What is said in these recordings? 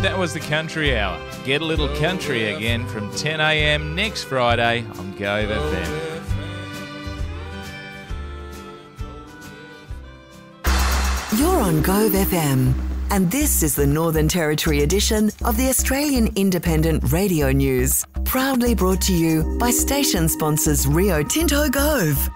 that was the Country Hour. Get a little country again from 10 a.m. next Friday on Gove FM. You're on Gove FM, and this is the Northern Territory edition of the Australian Independent Radio News, proudly brought to you by station sponsors Rio Tinto Gove.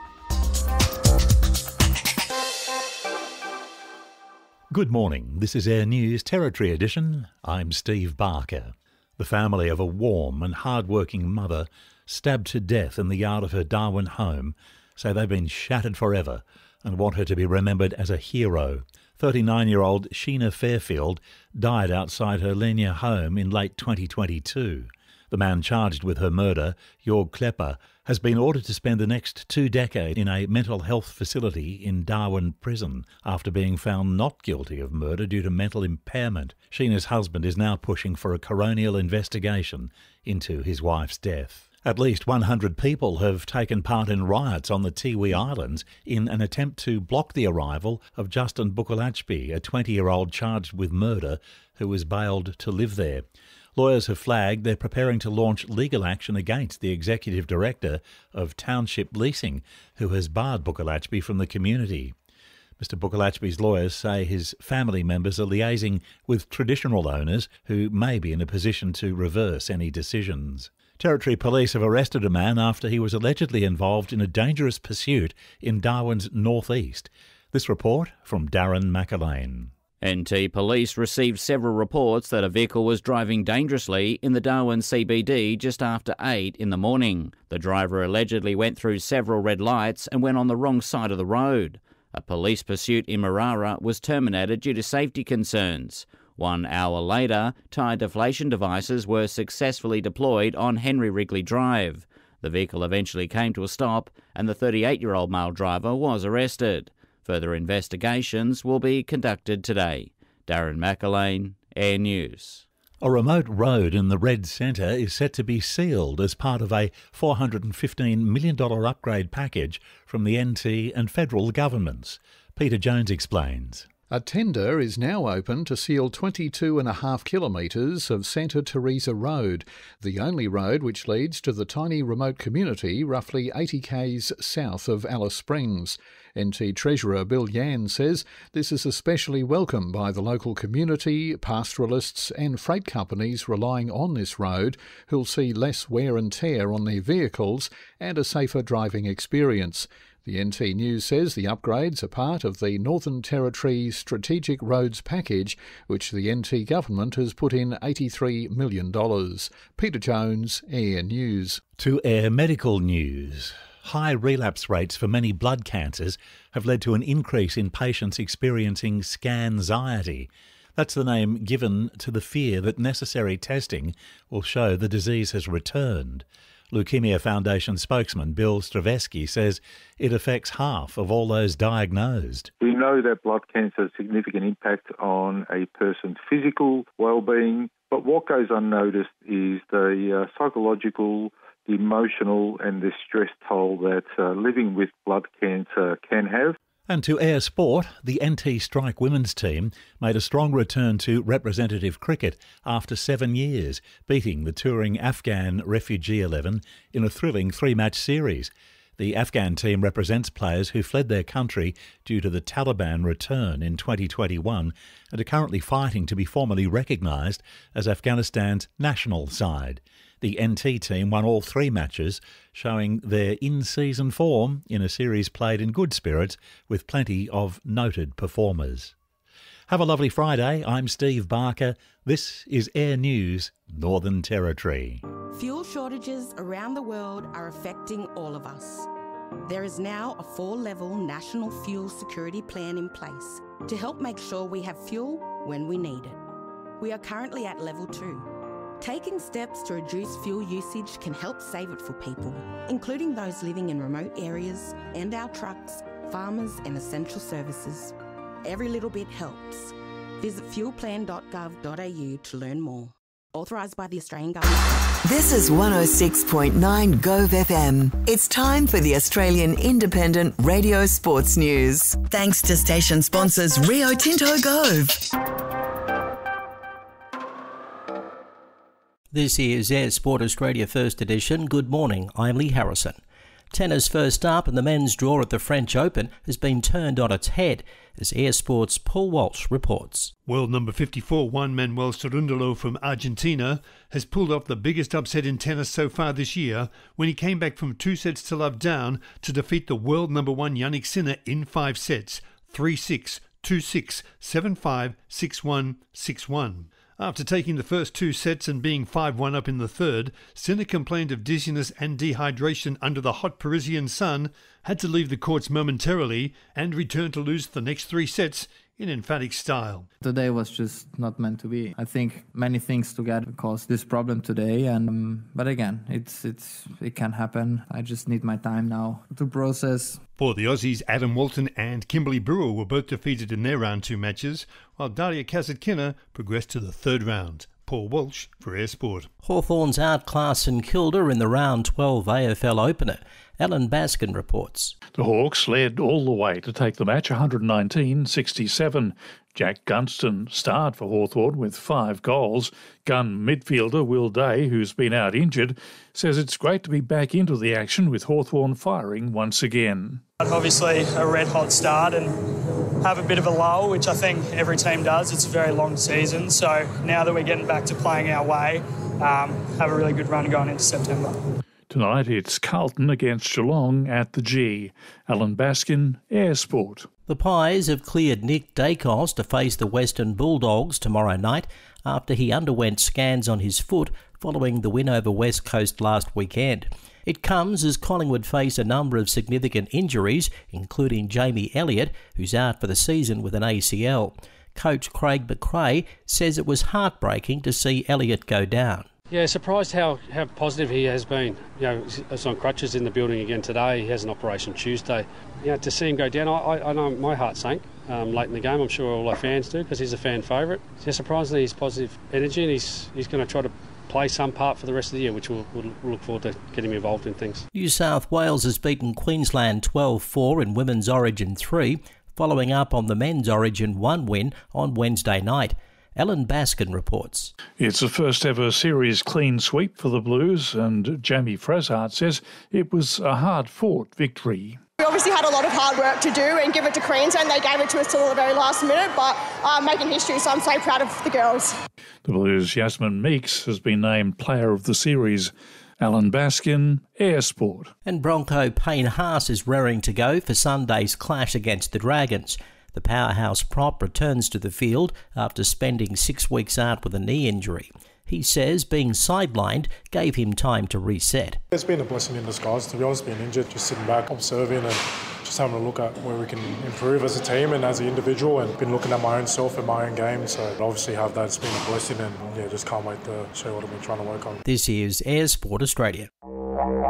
Good morning. This is Air News Territory Edition. I'm Steve Barker. The family of a warm and hard-working mother stabbed to death in the yard of her Darwin home say they've been shattered forever and want her to be remembered as a hero. 39-year-old Sheena Fairfield died outside her Lenya home in late 2022. The man charged with her murder, Jorg Klepper, has been ordered to spend the next 2 decades in a mental health facility in Darwin Prison after being found not guilty of murder due to mental impairment. Sheena's husband is now pushing for a coronial investigation into his wife's death. At least 100 people have taken part in riots on the Tiwi Islands in an attempt to block the arrival of Justin Bukulachpi, a 20-year-old charged with murder who was bailed to live there. Lawyers have flagged they're preparing to launch legal action against the executive director of Township Leasing, who has barred Bukulachpi from the community. Mr Bukulachpi's lawyers say his family members are liaising with traditional owners who may be in a position to reverse any decisions. Territory Police have arrested a man after he was allegedly involved in a dangerous pursuit in Darwin's northeast. This report from Darren McAlane. NT Police received several reports that a vehicle was driving dangerously in the Darwin CBD just after 8 in the morning. The driver allegedly went through several red lights and went on the wrong side of the road. A police pursuit in Marara was terminated due to safety concerns. 1 hour later, tyre deflation devices were successfully deployed on Henry Wrigley Drive. The vehicle eventually came to a stop and the 38-year-old male driver was arrested. Further investigations will be conducted today. Darren McAlane, Air News. A remote road in the Red Centre is set to be sealed as part of a $415 million upgrade package from the NT and federal governments. Peter Jones explains. A tender is now open to seal 22.5 kilometres of Santa Teresa Road, the only road which leads to the tiny remote community roughly 80 k's south of Alice Springs. NT Treasurer Bill Yan says this is especially welcome by the local community, pastoralists and freight companies relying on this road, who'll see less wear and tear on their vehicles and a safer driving experience. The NT News says the upgrades are part of the Northern Territory Strategic Roads Package, which the NT Government has put in $83 million. Peter Jones, Air News. To Air Medical News. High relapse rates for many blood cancers have led to an increase in patients experiencing scanxiety. That's the name given to the fear that necessary testing will show the disease has returned. Leukemia Foundation spokesman Bill Stravesky says it affects half of all those diagnosed. We know that blood cancer has a significant impact on a person's physical well-being, but what goes unnoticed is the psychological, the emotional and the stress toll that living with blood cancer can have. And to Air Sport, the NT Strike women's team made a strong return to representative cricket after 7 years, beating the touring Afghan Refugee 11 in a thrilling 3-match series. The Afghan team represents players who fled their country due to the Taliban return in 2021 and are currently fighting to be formally recognised as Afghanistan's national side. The NT team won all 3 matches, showing their in-season form in a series played in good spirits with plenty of noted performers. Have a lovely Friday. I'm Steve Barker. This is Air News, Northern Territory. Fuel shortages around the world are affecting all of us. There is now a 4-level national fuel security plan in place to help make sure we have fuel when we need it. We are currently at level 2. Taking steps to reduce fuel usage can help save it for people, including those living in remote areas and our trucks, farmers and essential services. Every little bit helps. Visit fuelplan.gov.au to learn more. Authorised by the Australian Government. This is 106.9 Gove FM. It's time for the Australian Independent Radio Sports News. Thanks to station sponsors Rio Tinto Gove. This is Air Sport Australia First Edition. Good morning, I'm Lee Harrison. Tennis first up, and the men's draw at the French Open has been turned on its head, as Air Sport's Paul Walsh reports. World number 54 Juan Manuel Cerúndolo from Argentina has pulled off the biggest upset in tennis so far this year when he came back from 2-0 down to defeat the world number 1 Jannik Sinner in 5 sets, 3-6, 2-6, 7-5, 6-1, 6-1. After taking the first 2 sets and being 5-1 up in the third, Sinner complained of dizziness and dehydration under the hot Parisian sun, had to leave the courts momentarily and returned to lose the next 3 sets in emphatic style. Today was just not meant to be. I think many things together caused this problem today, but again, it can happen. I just need my time now to process. For the Aussies, Adam Walton and Kimberly Brewer were both defeated in their round 2 matches, while Daria Kasatkina progressed to the 3rd round. Paul Walsh for Air Sport. Hawthorns outclass St Kilda in the round 12 AFL opener. Alan Baskin reports. The Hawks led all the way to take the match 119-67. Jack Gunston starred for Hawthorn with 5 goals. Gun midfielder Will Day, who's been out injured, says it's great to be back into the action with Hawthorn firing once again. Obviously a red-hot start and have a bit of a lull, which I think every team does. It's a very long season, so now that we're getting back to playing our way, have a really good run going into September. Tonight it's Carlton against Geelong at the G. Alan Baskin, Air Sport. The Pies have cleared Nick Dacos to face the Western Bulldogs tomorrow night after he underwent scans on his foot following the win over West Coast last weekend. It comes as Collingwood face a number of significant injuries, including Jamie Elliott, who's out for the season with an ACL. Coach Craig McRae says it was heartbreaking to see Elliott go down. Yeah, surprised how positive he has been. You know, he's on crutches in the building again today. He has an operation Tuesday. You know, to see him go down, I know my heart sank late in the game. I'm sure all our fans do because he's a fan favourite. Yeah, surprisingly, he's positive energy and he's going to try to play some part for the rest of the year, which we'll look forward to getting him involved in things. New South Wales has beaten Queensland 12-4 in Women's Origin 3, following up on the Men's Origin 1 win on Wednesday night. Alan Baskin reports. It's the first ever series clean sweep for the Blues, and Jamie Freshart says it was a hard-fought victory. We obviously had a lot of hard work to do and give it to Queensland. They gave it to us till the very last minute, but making history, so I'm so proud of the girls. The Blues' Yasmin Meeks has been named Player of the Series. Alan Baskin, Air Sport. And Bronco Payne Haas is raring to go for Sunday's clash against the Dragons. The powerhouse prop returns to the field after spending 6 weeks out with a knee injury. He says being sidelined gave him time to reset. It's been a blessing in disguise, to be honest, being injured, just sitting back, observing and just having a look at where we can improve as a team and as an individual, and been looking at my own self and my own game. So obviously have that, it's been a blessing, and just can't wait to show what I've been trying to work on. This is Air Sport Australia.